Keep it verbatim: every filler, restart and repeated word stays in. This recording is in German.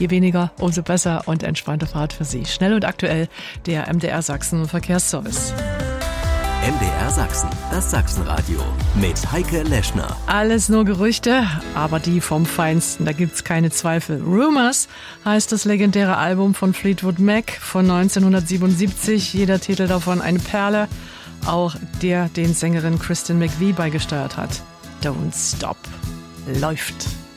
Je weniger, umso besser und entspannte Fahrt für Sie. Schnell und aktuell der M D R Sachsen Verkehrsservice. M D R Sachsen, das Sachsenradio mit Heike Leschner. Alles nur Gerüchte, aber die vom Feinsten, da gibt's keine Zweifel. Rumors heißt das legendäre Album von Fleetwood Mac von neunzehnhundertsiebenundsiebzig. Jeder Titel davon eine Perle, auch der, den Sängerin Kristen McVie beigesteuert hat. Don't Stop. Läuft.